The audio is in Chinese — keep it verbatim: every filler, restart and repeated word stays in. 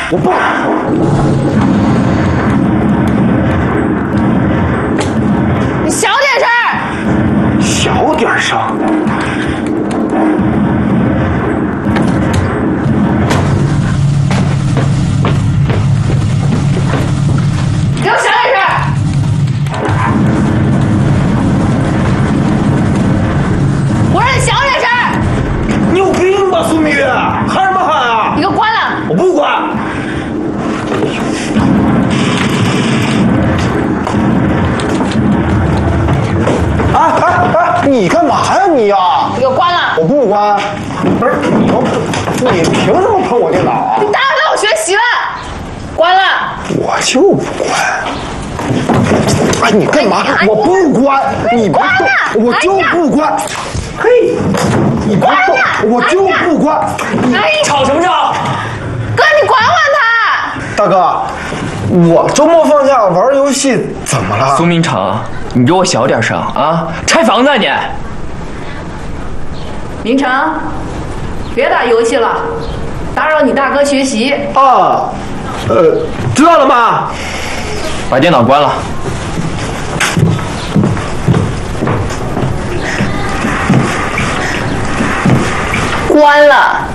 我不。 你小点声。 小点声。 给我小点声。我让你小点声。 你有病吧，苏明月？喊什么喊啊？ 你给我关了。 我不关。啊啊啊！你干嘛呀你呀？ 你给我关了。 我不关。不是你又你凭什么碰我电脑啊？ 你打扰到我学习了。关了。 我就不关。哎，你干嘛？我不关。你别动，我就不关。嘿，你别动，我就不关。 哎， 吵什么吵？ 哥，你管管他。 大哥，我周末放假玩游戏怎么了？ 苏明成，你给我小点声啊！拆房子啊你！ 明成，别打游戏了，打扰你大哥学习。 啊，呃，知道了妈。 把电脑关了。 关了。